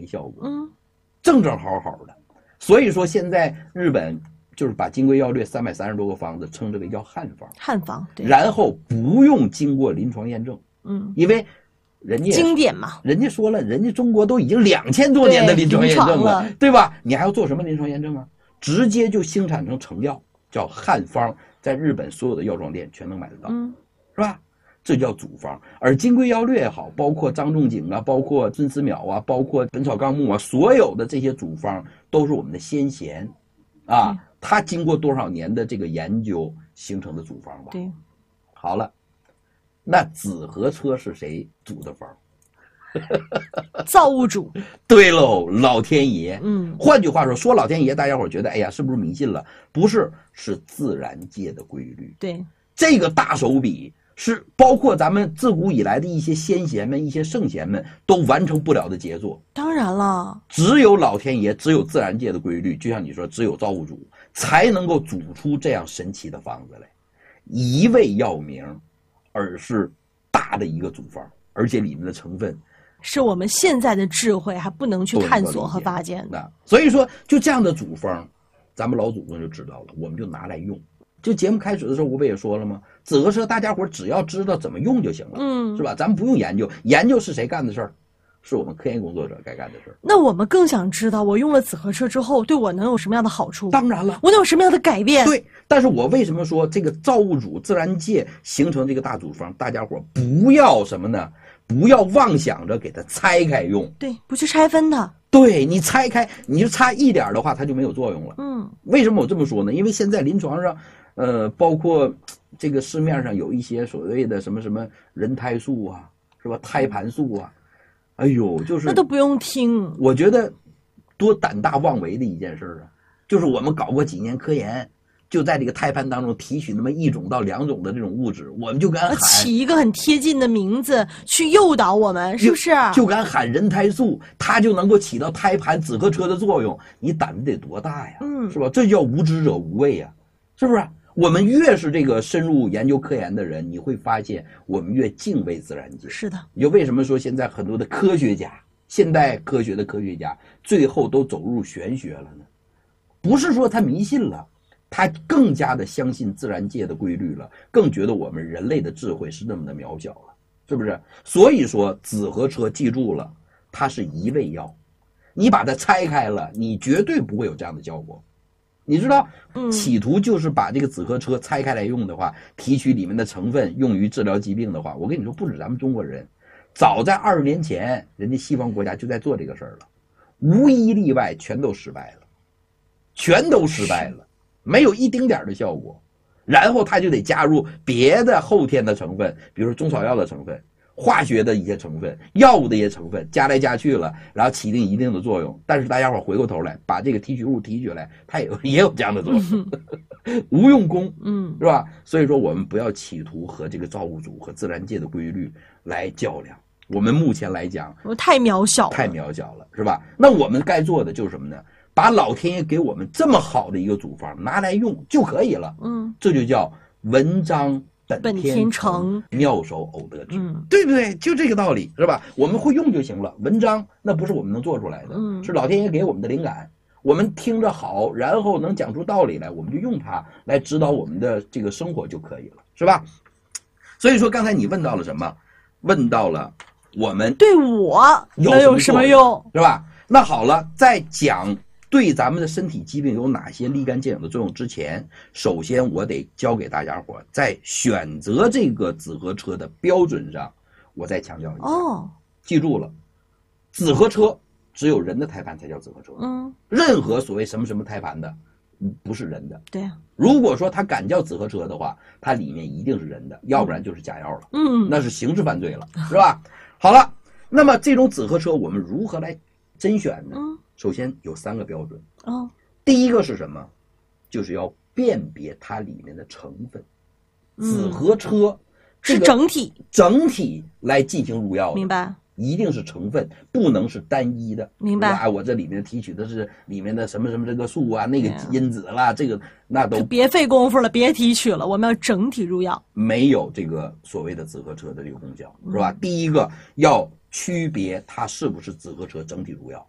没效果，正正好好的。所以说现在日本就是把金匮要略330多个方子称之为叫汉方， 汉方，对， 然后不用经过临床验证，因为人家经典嘛， 人家说了，人家中国都已经2000多年的临床验证了，对吧？你还要做什么临床验证啊？直接就生产成成药，叫汉方，在日本所有的药妆店全能买得到，是吧？这叫组方。而金匮要略也好，包括张仲景啊，包括孙思邈啊，包括本草纲目啊，所有的这些组方都是我们的先贤啊，他经过多少年的这个研究形成的组方吧？ 对。 好了，那紫河车是谁组的方？ 造物主。 对喽，老天爷。换句话说老天爷，大家伙觉得哎呀是不是迷信了？不是，是自然界的规律。 对， 这个大手笔是包括咱们自古以来的一些先贤们、一些圣贤们都完成不了的杰作。 当然了， 只有老天爷，只有自然界的规律，就像你说，只有造物主才能够组出这样神奇的方子来。一味药名，而是大的一个组方，而且里面的成分是我们现在的智慧还不能去探索和发现的。 所以说，就这样的组方，咱们老祖宗就知道了，我们就拿来用。就节目开始的时候，我不也说了吗？紫河车大家伙只要知道怎么用就行了，是吧？咱们不用研究，研究是谁干的事儿？是我们科研工作者该干的事儿。 那我们更想知道，我用了紫河车之后，对我能有什么样的好处？ 当然了， 我能有什么样的改变？ 对，但是我为什么说这个造物主自然界形成这个大组方，大家伙不要什么呢？不要妄想着给它拆开用。 对，不去拆分它。 对，你拆开，你就差一点的话，它就没有作用了。为什么我这么说呢？因为现在临床上，包括这个市面上有一些所谓的什么什么人胎素啊，是吧？胎盘素啊，哎呦，就是那都不用听。我觉得多胆大妄为的一件事啊！就是我们搞过几年科研，就在这个胎盘当中提取那么1种到2种的这种物质，我们就敢喊起一个很贴近的名字去诱导我们，是不是？ 就敢喊人胎素，它就能够起到胎盘紫河车的作用，你胆子得多大呀？是吧？这叫无知者无畏呀，是不是？我们越是这个深入研究科研的人，你会发现我们越敬畏自然界。 是的， 你就为什么说现在很多的科学家，现代科学的科学家，最后都走入玄学了呢？不是说他迷信了，他更加的相信自然界的规律了，更觉得我们人类的智慧是那么的渺小了，是不是？所以说紫河车记住了，它是一味药，你把它拆开了，你绝对不会有这样的效果。你知道，企图就是把这个紫河车拆开来用的话，提取里面的成分用于治疗疾病的话，我跟你说，不止咱们中国人，早在20年前，人家西方国家就在做这个事儿了，无一例外，全都失败了，全都失败了，没有一丁点的效果。然后他就得加入别的后天的成分，比如说中草药的成分、化学的一些成分、药物的一些成分，加来加去了，然后起定一定的作用。但是大家伙回过头来把这个提取物提取来，它也有这样的作用，无用功，是吧？所以说我们不要企图和这个造物主和自然界的规律来较量。我们目前来讲， 太渺小了， 太渺小了，是吧？那我们该做的就是什么呢？把老天爷给我们这么好的一个组方拿来用就可以了。这就叫文章本天成，妙手偶得之，对不对？就这个道理，是吧？我们会用就行了。文章那不是我们能做出来的，是老天爷给我们的灵感。我们听着好，然后能讲出道理来，我们就用它来指导我们的这个生活就可以了，是吧？所以说刚才你问到了什么？问到了我们对我能有什么用， 是吧？那好了，在讲对咱们的身体疾病有哪些立竿见影的作用之前，首先我得教给大家伙，在选择这个紫河车的标准上，我再强调一下。记住了，紫河车只有人的胎盘才叫紫河车。任何所谓什么什么胎盘的，不是人的。 对啊。 如果说他敢叫紫河车的话，它里面一定是人的，要不然就是假药了。那是刑事犯罪了，是吧？好了，那么这种紫河车我们如何来甄选呢？首先有3个标准。第一个是什么？就是要辨别它里面的成分。紫河车是整体来进行入药的， 明白？ 一定是成分，不能是单一的， 明白？ 哎，我这里面提取的是里面的什么什么这个素啊，那个因子啦，这个那都别费功夫了，别提取了，我们要整体入药， 没有这个所谓的紫河车的这个功效，是吧？第一个要区别它是不是紫河车整体入药。